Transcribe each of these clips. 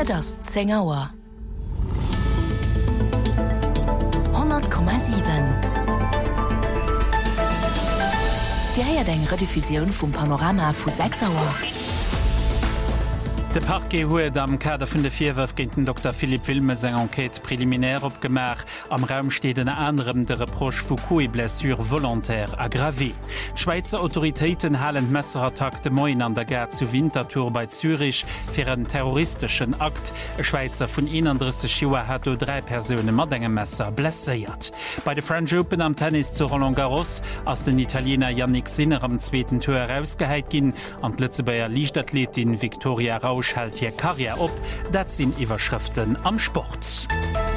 Et ass 10 Auer. 100,7. Di heiert eng Rediffusioun vum Panorama vu 6 Auer. De Parquet huet am Kader vun de Vierwurf géint den Dr. Philipp Wilmes eng Enquête preliminär opgemach. Am Raum steet en anderem de Reproch vu Coups-et-Blessures volontär aggravé. D'Schweizer Autoritéiten halen Messerattack de Moin an der Gare zu Winterthur bei Zürich fir en terroristischen Akt. E Schweizer vun 31 Joer hat 3 Persone mat engem Messer blesséiert. Bei de French Open am Tennis zu Roland Garros ass den Italiener Yannick Sinner am zweiten Tour herausgeheit ginn an Lützebauer Lichtathletin Victoria Rausch hält hier Karriere op, dat sinn Iwerschriften am Sport.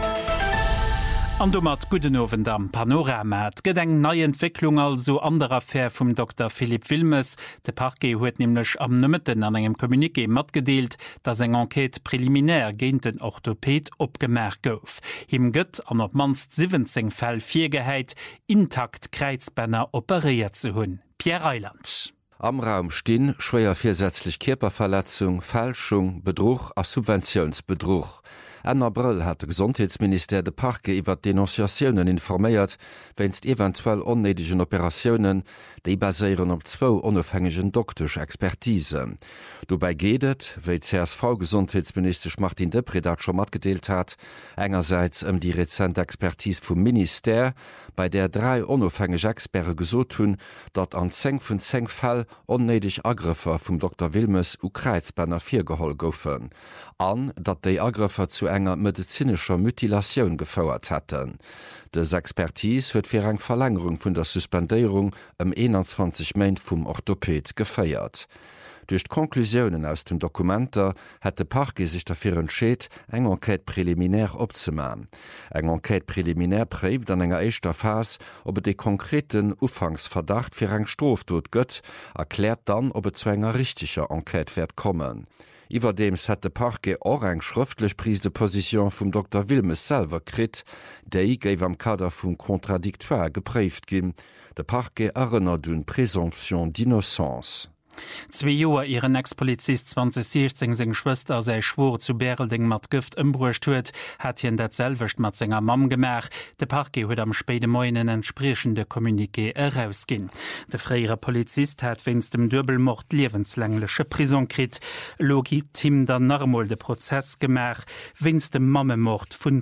An du mat Gudenowen am Panorama. Gedenk neue Entwicklung also anderer Fair vum Dr. Philipp Wilmes. De Parquet huet nämlich am Nëmmeten an engem Kommuniqué matgedeelt, dats eng Enquête preliminär géint den Orthopäd opgemerk gouf. Him gëtt an op manst 17 Fäll Viergeheit intakt Kreizbänner operiert ze hunn. Pierre Eiland. Am Raum stehen schwer viersätzlich Körperverletzung, Fälschung, Betrug a Subventionsbetrug. En April hat de Gesundheitsminister de Parquet iwwer Denunziationen informéiert, wennst eventuell onnötigen Operationen, die basieren op 2 unabhängigen doktorsch Expertisen. Dabei gehtet, wie CSV-Gesundheitsminister Martin Depré dat schon matgedeelt hat, engerseits die rezente Expertise vom Minister, bei der 3 unabhängige Experte gesot hun, dat an 10 von 10 Fällen unnötig Angriffe vom Dr. Wilmes u Kreizbänner 4 gehol goufen, an dat die Angriffe zu enger medizinischer Mutilation gefauert hätten. Des Expertise wird für eine Verlängerung von der Suspendierung am 21. Mai vom Orthopäd gefeiert. Durch die Konklusionen aus den Dokumenten hat der Parquet sich dafür entschieden, eine Enquête präliminär abzumachen. Eine Enquête präliminär prüft an einer ersten Phase, ob den konkreten Anfangsverdacht für eine Straftat gibt, erklärt dann, ob es zu einer richtigen Enquête wird kommen. Iwerdems hat de Parquet auch eng schriftlich prise Position vum Dr. Wilmes selber krit, déi géif am Kader vum Kontradiktoire gepräft gin. De Parquet erinnert d'une Präsomption d'innocence. 2 Joer ihren Ex-Polizist 2016 seg Schwester sei Schwur zu Bärelding mat Gift ëmbruecht huet, hat hien dat selwecht mat senger Mam gemach. De Parquet huet am späte Moinen entsprechende Kommuniqué herausginn. De freiere Polizist hat wenn's dem Dürbelmord lebenslänglesche Prison krit. Legitim der normal de Prozess gemach, wenn's dem Mammemord vun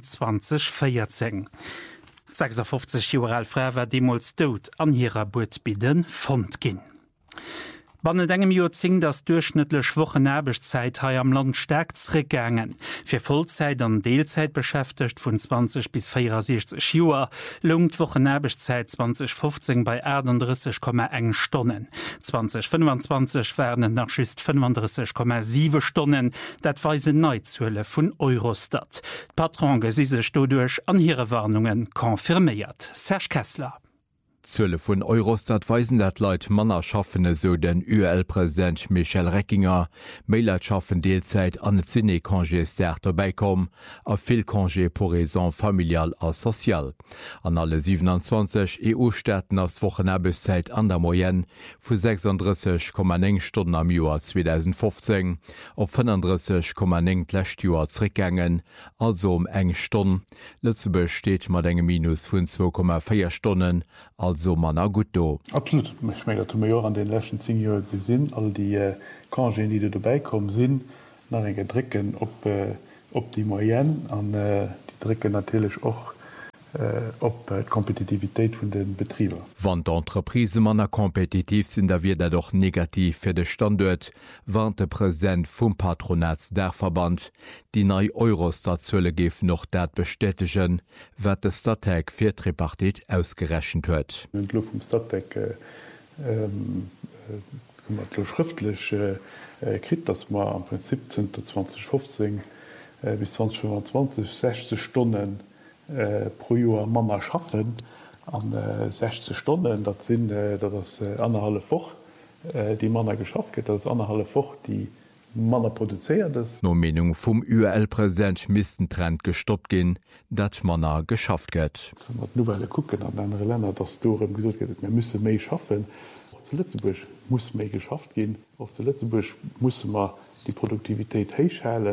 2014. 56 Joer Frau war demols dot an ihrer Butbiden fond ginn. Wann engem Joer zing das durchschnittlech Wochenabechtszeit ha am Land stärkt zurückgegangen. Für Vollzeit an Deelzeit beschäftigt von 20 bis 64 Joer lungt Wochenabechtszeit 2015 bei 38,1 Stunden. 2025 werden nach just 35,7 Stunden. Dat weise Neuzölle von Eurostat. Patron gesiese stodurch an ihre Warnungen konfirmiert. Serge Kessler. Zölle vun Eurostat weisen dat Leiit Manner schaffene so den UL-Präsident Michel Reckinger, Mailer schaffen Deelzeit an et Sinne-Kongés der dabeikom, a vill Kongé pour raison familial a sozial. An alle 27 EU-Staaten ass Wochenabesszeit an der Moyenne vu 36,9 Stunden am Joar 2015, op 35,9 Lächtjoer zurückgängen, also eng Stunden. Lützeburg steht mat engem Minus vun 2,4 Stunden, also man a gut do. Absolut. Ich meine, dass wir an den letzten 10 Jahren gesehen, all die Kongén, die dabei kommen, sind, dann drücken ob die Moyenne, und die drücken natürlich auch op die Kompetitivität von den Betrieben. Wann d'Entreprise manner kompetitiv sind, da wird er doch negativ für den Standort, warnt der Präsident vom Patronats der Verband. Die neue Eurostat-Zölle gif noch dat bestätigen, wat der Statek für die Tripartit ausgerechnet wird. Und vom Statek schriftlich kriegt, dass man im Prinzip 2015 bis 2025 60 Stunden pro Jahr Männer schaffen an 60 Stunden, das sind das 1,5 Woche, die Männer geschafft wird, das 1,5 Woche, die Männer produzieren. No Meinung vom UL-Präsident müssten Trend gestoppt gehen, dass Männer geschafft wird. Wenn wir nur gucken an andere Länder, dass darum gesagt wird, wir müssen mehr schaffen. Auch zu Lützeburg muss mehr geschafft gehen. Auch zu Lützeburg muss man die Produktivität hochhalten.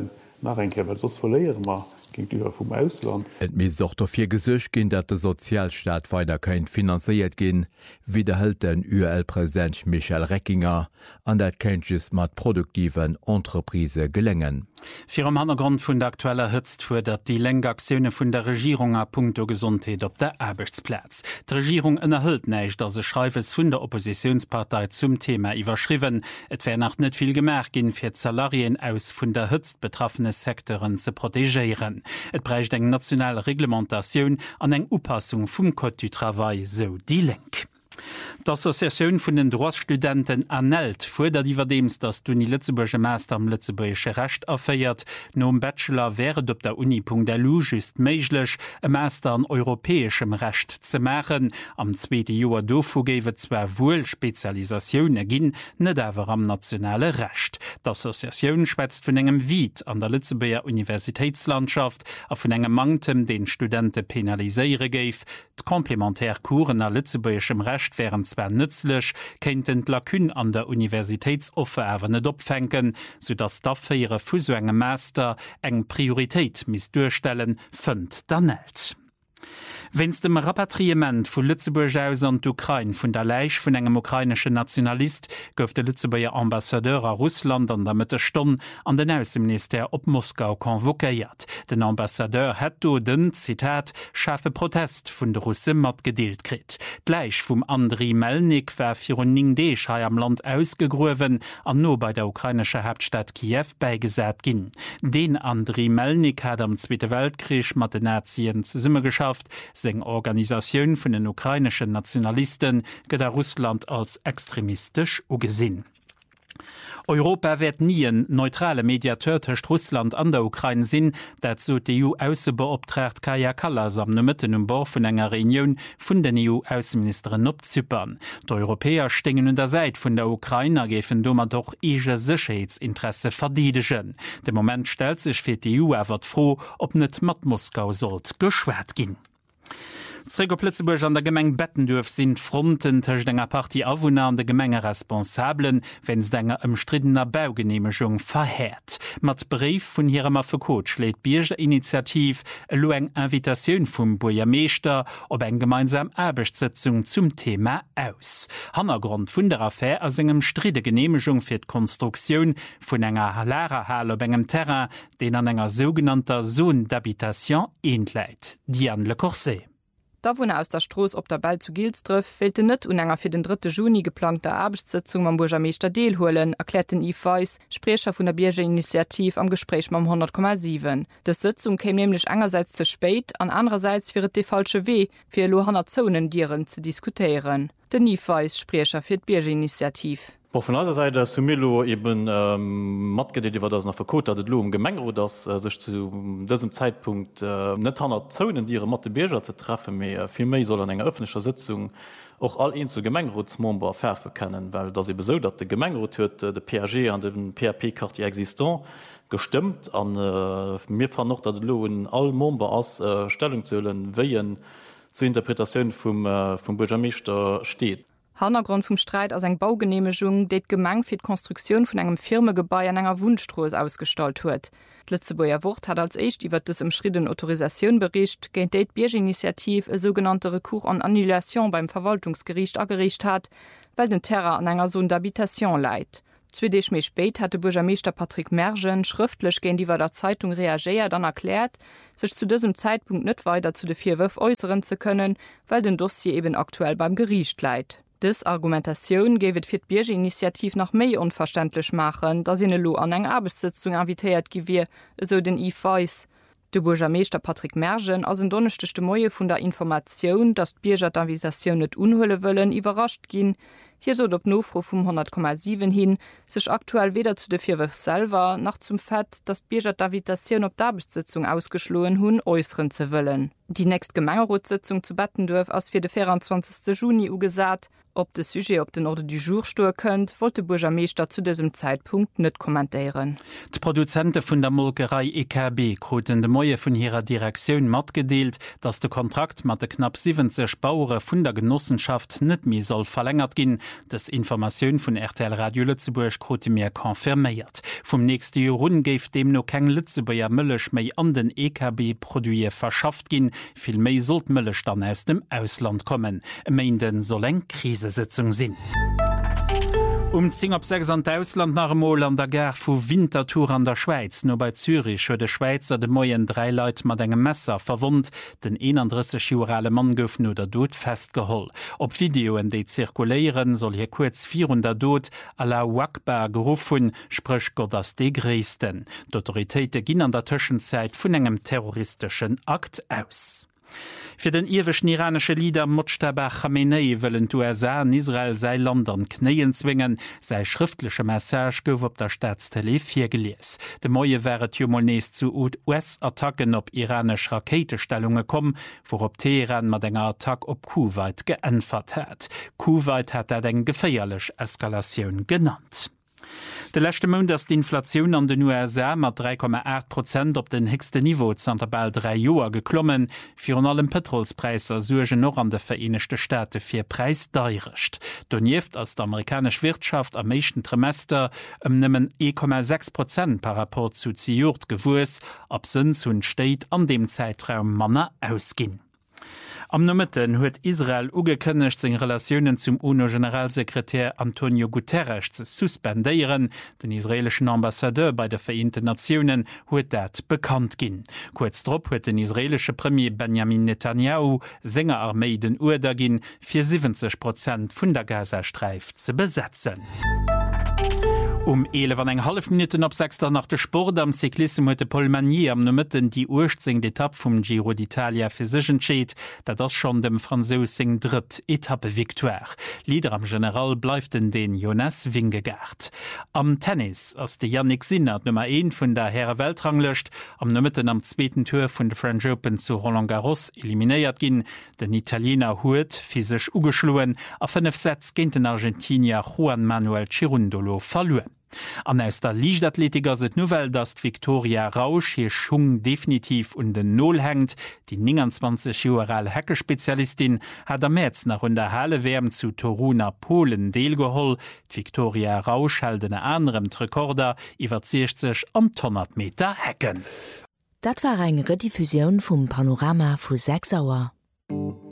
nach enke sos verléieren ma gegenüber vum Ausland. Et mis auch dafür gesucht gin, dat der Sozialstaat weiter kein finanziert gin, wiederhält den UL-Präsident Michel Reckinger an dat kenntnis mat produktiven Entreprise gelengen. Für am Hintergrund vun der aktueller Hëtzt fuhr, dat die Längaktiune vun der Regierung a Punkto Gesundheit op der Arbeitsplatz. Die Regierung ënnerhëlt neiich, dat se Schreiwes vun der Oppositionspartei zum Thema iwwerschriwen. Et wär nach net viel gemerk gin fir Salarien aus vun der Hëtzt betroffene Sektoren ze protegéieren. Et bräicht eng nationale Reglementatioun an eng Upassung vum Code du Travail, so die Lenk. D'Assoziatioun vun den Droitstudenten annelt fuerdert iwwer dems, dats d'Uni Lützeburger Master am Lützeburgsche Recht aféiert. Nom Bachelor wäret op der Uni.lu just méiglech e Master an europäeschem Recht ze machen. Am 2. Joer dofu géiwet zwer wohl Spezialisatioune ginn, net awer am nationale Recht. D'Assoziatioun schwätzt vun engem Wied an der Lützeburger Universitätslandschaft a vun engem Mangtem den Studenten penaliséiere géif. D'Komplementärkuren a Lützeburgschem Recht wären zwar nützlich, kennten Lakun an der Universitätsoffer awer net opfänken, sodass dafür ihre fusuenge Master eng Priorität miss durchstellen, fënnt dann net. Wenns dem Rapatriement vu Lützeburg aus an d'Ukraine vun der Leich vun engem ukrainsche Nationalist gouf de Lützeburger Ambassadeur a Russland an der Mitte Stonn an den Außenminister op Moskau konvokéiert. Den Ambassadeur het do den, Zitat, scharfe Protest vun de Russe mat gedeelt krit. Gleich vum Andriy Melnik war Fironing Deschai am Land ausgegruwen an no bei der ukrainische Hauptstadt Kiew beigesät ginn. Den Andriy Melnik hat am Zweite Weltkrieg mat den Nazien ze Summe geschafft, seng Organisatioun vun den ukrainischen Nationalisten gët Russland als extremistisch ugesinn. Europa wird nie ein neutrale Mediateur zwischen Russland an der Ukraine sinn, dazu die EU-Außenbeauftragte Kaja Kallas am Mitten um Bord von einer Reunion von den EU-Außenministerin op Zypern. Die Europäer stehen an der Seite von der Ukraine, geben dummer doch ihre Sicherheitsinteresse verdienen. Dem Moment stellt sich für die EU aber froh, ob nicht mit Moskau sollt geschwert gehen. Zrego Plötzeburg an der Gemeng Bettendorf sind Fronten tech denger Party Awunner an de Gemenge Responsablen, wenns denger ëmstriddener Baugenehmigung verhäert. Mat Brief vun Hiremer Foucault schlägt Bierger Initiativ lo eng Invitationun vum Bojameester op eng gemeinsam Erbechtsitzung zum Thema aus. Hannergrund vun der Affaire as engem stride Genehmigung fir d'Konstruktion vun enger Lehrerhall op engem Terrain, den an enger sogenannter Zone d'Habitation eentleit. Diane Le Corset. Da wo aus der Stroos op der Ball zu Gilströff fehlte net unenger fir den 3. Juni geplante Arbeitssitzung am Burgermeester deelholen, erklärten IFAs, Sprecher vun der Bierger Initiativ am Gespräch mam 100,7. De Sitzung käm nämlich einerseits zu spät, an andererseits wäret de falsche Weh, fir Lohanner Zonendieren zu diskutieren. Den IFAs Sprecher fir d Bierger Initiativ. Von einer Seite Sumilo eben matgedet iwwer das nach verkot dat lo Gemengro, dass sech zu diesem Zeitpunkt net hanner Zonen die ihre Matte Beger zu treffen, méi viel méi soll an enger öffentlicher Sitzung auch all een zu Gemengrotsmember verfe kennen, weil das so, dat de Gemengrot huet de PRG an den PRP-Quartier existant gestimmt an mir fan noch dat lo in all Member ass Stellung zuelen wéien zur Interpretation vom Burgermeester steht. Hannergrund vum Streit aus eng Baugenehmigung déet Gemeng fir d' Konstruktion vun engem Firmegebäi an enger Wunschstroos ausgestalt huet. D'Lützeburger Wort hat als echt iwwer des ëmschriden Autorisationun bericht, géint déit Bierginitiativ e sogenannte Recours an Annulation beim Verwaltungsgericht agericht hat, weil den Terra an enger Zone d'Habitation leit. 2 Dech méi spéit hat de Burgermeester Patrick Mergen schriftlech géint iwwer der Zeitung reagéiert dann erklärt, sech zu diesem Zeitpunkt net weiter zu de 4 Wëf äußeren ze können, weil den Dossier eben aktuell beim Gericht leit. Des Argumentatioun gewet fir d Bierger Initiativ noch méi unverständlich machen, dat sinne lo an eng Arbeitssitzung invitéiert gewir, so den IFAs. De Burgermeester Patrick Mergen as en donnerchtechte Moie vun der Informationoun, dat Bierger d'Invitationun net unhulle wëllen, iwwerrascht ginn. Hier so op Nofro vum 100,7 hin, sech aktuell weder zu de 4 Wëf selber noch zum Fett, dat Bierger d'Invitationun op d'Arbeitssitzung ausgeschloen hunn äußeren ze wëllen. Die nächst Gemengerotssitzung zu Bettendorf ass fir de 24. Juni ugesat, Ob das Sujet op den Ordre du jour stoer könnt, wollte Burgermeester zu diesem Zeitpunkt net kommentieren. Die Produzenten vun der Molkerei EKB kruten de Moie vun ihrer Direktion matgedeelt, dass der Kontrakt mat de knapp 70 Bauure vun der Genossenschaft net mi soll verlängert gin. Das Information vun RTL Radio Lützeburg krote mir konfirméiert. Vom nächste Jahr run geif dem no keng Lützeburger Mëllech méi an den EKB-Produie verschafft gin. Viel méi sollt Mëllech dann aus dem Ausland kommen. Meinden soll eng Krisesitzung sinn. 10 op 6 an d'Ausland nach Mol an der Ger vu Wintertour an der Schweiz. No bei Zürich huet de Schweizer de Moien 3 Leiit mat engem Messer verwundt, den 31-jährige Mann gouf no der Dod festgeholl. Op Videoen déi zirkuléieren soll hier kurz 400 Dod Allahu Akbar gerufen, sprech Gott ass de Gréessten. D'Autoritéite ginn an der Tëschenzäit vun engem terroristischen Akt aus. Für den irweschen iranische Leader Mojtaba Khamenei wollen die USA in Israel sei Land an Kneien zwingen, sei schriftliche Message gouf op der Staatstele 4 gelees. De Moie wäret jomolnees zu US-Attacken op iranisch Raketestellungen kom, worop Teheran mat enger Attack op Kuwait geënfert hat. Kuwait hat eng geféierlech Eskalation genannt. De lechte Mond ass d'Inflationun an den USA mat 3,8% op den hegste Niveau zanterbal 3 Joer geklommen, fir an allem Petrolspreiser suge noch an de Vereinigte Staate fir Preis deirecht. Donieft ass d'amerikasch Wirtschaft am meeschten Trimester nëmmen 1,6% par rapport zu Ziurt gewus, absinn hunn Steit an dem Zeitraum Manner ausginn. Am Nommetten huet Israel ugekënnecht seg Relationen zum UNO-Generalsekretär Antonio Guterres ze suspendéieren. Den israelischen Ambassadeur bei der Vereinten Nationen huet dat bekannt ginn. Kurz drop huet den israelsche Premier Benjamin Netanyahu Sänger Armee den Urder ginn, fir 70% vun der Gazastreif ze besetzen. 11,5 Minuten op 6 nach de Sport am Cyklisme huet de Paul Magny am Nommetten die 18. Etappe vum Giro d'Italia fir sich entscheet, dat das schon dem Franzosing dritt Etappe Victoire. Lieder am General bleiften den Jonas Vingegaard. Am Tennis ass de Yannick Sinner Nummer 1 vun der Herre Weltrang löscht, am Nommetten am zweiten Tour vun de French Open zu Roland Garros eliminéiert ginn. Den Italiener huet physisch ugeschluen, a 5 Sätze géint den Argentinier Juan Manuel Cirundolo verloren. An aus der Lichtathletiker se Novel, dass Victoria Rausch hier Schung definitiv und den Null hängt. Die 29-jährige Hackespezialistin hat am März nach der Halle-WM zu Toruna, Polen deelgeholl. Victoria Rausch hält den anderen Rekorder iwwer 60 an 100 Meter Hecken. Dat war eine Rediffusion vom Panorama vu 6 Auer.